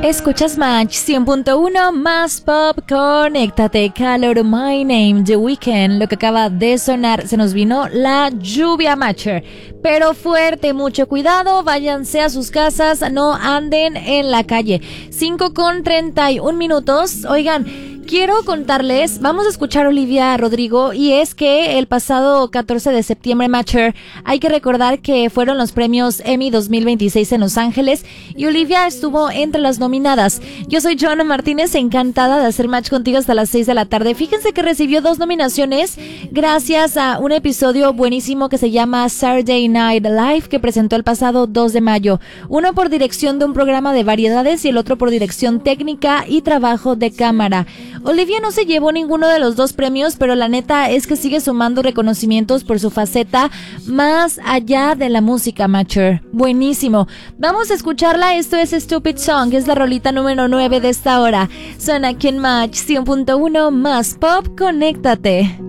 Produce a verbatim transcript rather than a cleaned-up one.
Escuchas Match cien punto uno más pop, conéctate, Color My Name, The Weeknd. Lo que acaba de sonar, se nos vino la lluvia, Matcher, pero fuerte, mucho cuidado, váyanse a sus casas, no anden en la calle. Cinco con treinta y un minutos, oigan, quiero contarles, vamos a escuchar a Olivia Rodrigo, y es que el pasado catorce de septiembre, Matcher, hay que recordar que fueron los premios Emmy dos mil veintiséis en Los Ángeles, y Olivia estuvo entre las nominadas. Yo soy Joana Martínez, encantada de hacer match contigo hasta las seis de la tarde. Fíjense que recibió dos nominaciones gracias a un episodio buenísimo que se llama Saturday Night Live, que presentó el pasado dos de mayo. Uno por dirección de un programa de variedades y el otro por dirección técnica y trabajo de cámara. Olivia no se llevó ninguno de los dos premios, pero la neta es que sigue sumando reconocimientos por su faceta más allá de la música, Matcher. Buenísimo. Vamos a escucharla. Esto es Stupid Song, que es la rolita número nueve de esta hora. Suena aquí en Match cien punto uno más pop, conéctate.